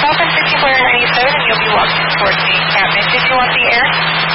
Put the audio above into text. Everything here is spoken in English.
Falcon 6497, and you'll be walking towards the encampment. Did you want the air?